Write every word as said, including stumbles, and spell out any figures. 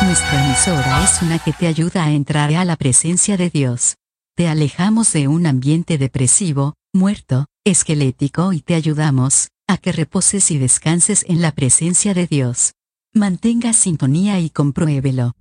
Nuestra emisora es una que te ayuda a entrar a la presencia de Dios. Te alejamos de un ambiente depresivo, muerto, esquelético y te ayudamos a que reposes y descanses en la presencia de Dios. Mantenga sintonía y compruébelo.